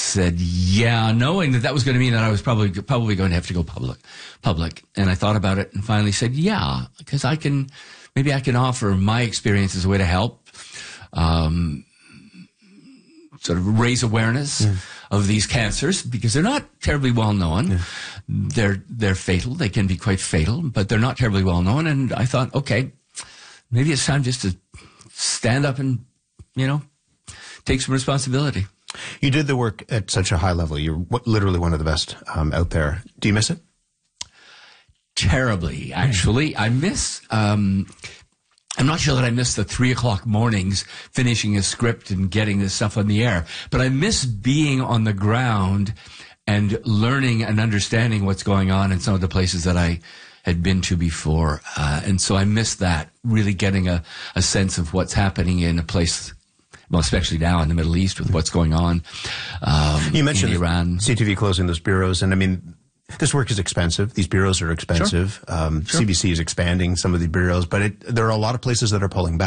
said, yeah, knowing that was going to mean that I was probably going to have to go public. And I thought about it and finally said, yeah, because maybe I can offer my experience as a way to help, sort of raise awareness of these cancers, because they're not terribly well known. Yeah. They're fatal. They can be quite fatal, but they're not terribly well known. And I thought, okay, maybe it's time just to stand up and, take some responsibility. You did the work at such a high level. You're literally one of the best out there. Do you miss it? Terribly, actually. I miss... I'm not sure that I miss the 3:00 mornings finishing a script and getting this stuff on the air, but I miss being on the ground and learning and understanding what's going on in some of the places that I had been to before. And so I miss that, really getting a sense of what's happening in a place, well, especially now in the Middle East with what's going on. You mentioned in Iran. CTV closing those bureaus, and I mean, this work is expensive. These bureaus are expensive. Sure. CBC is expanding some of the bureaus, but there are a lot of places that are pulling back.